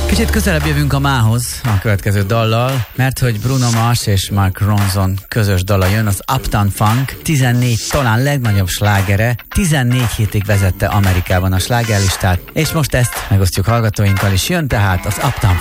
Kicsit közelebb jövünk a mához a következő dallal, mert hogy Bruno Mars és Mark Ronson közös dala jön, az Uptown Funk, 14 talán legnagyobb slágere, 14 hétig vezette Amerikában a slágerlistát, és most ezt megosztjuk hallgatóinkkal is, jön tehát az Uptown